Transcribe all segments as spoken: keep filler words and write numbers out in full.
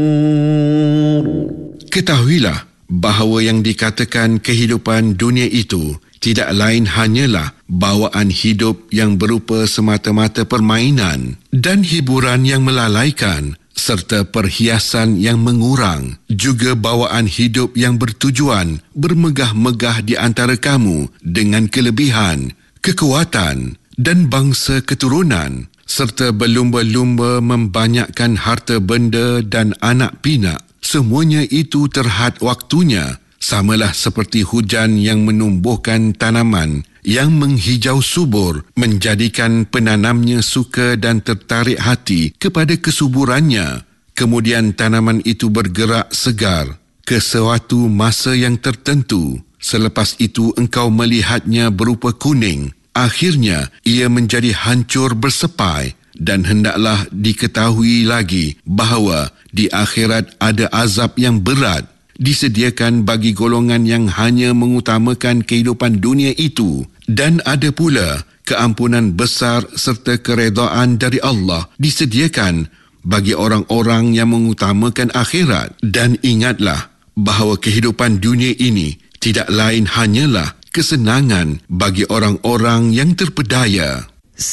Ketahuilah bahawa yang dikatakan kehidupan dunia itu tidak lain hanyalah bawaan hidup yang berupa semata-mata permainan dan hiburan yang melalaikan serta perhiasan yang mengurang, juga bawaan hidup yang bertujuan bermegah-megah di antara kamu dengan kelebihan, kekuatan dan bangsa keturunan, serta berlumba-lumba membanyakkan harta benda dan anak pinak. Semuanya itu terhad waktunya, samalah seperti hujan yang menumbuhkan tanaman yang menghijau subur, menjadikan penanamnya suka dan tertarik hati kepada kesuburannya. Kemudian tanaman itu bergerak segar ke suatu masa yang tertentu. Selepas itu engkau melihatnya berupa kuning. Akhirnya ia menjadi hancur bersepai. Dan hendaklah diketahui lagi bahawa di akhirat ada azab yang berat disediakan bagi golongan yang hanya mengutamakan kehidupan dunia itu, dan ada pula keampunan besar serta keredaan dari Allah disediakan bagi orang-orang yang mengutamakan akhirat. Dan ingatlah bahawa kehidupan dunia ini tidak lain hanyalah kesenangan bagi orang-orang yang terpedaya.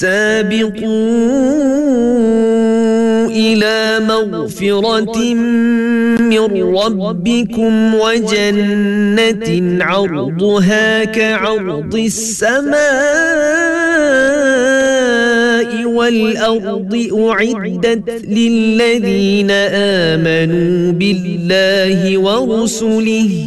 سابقوا إلى مغفرة من ربكم وجنة عرضها كعرض السماء والأرض أعدت للذين آمنوا بالله ورسله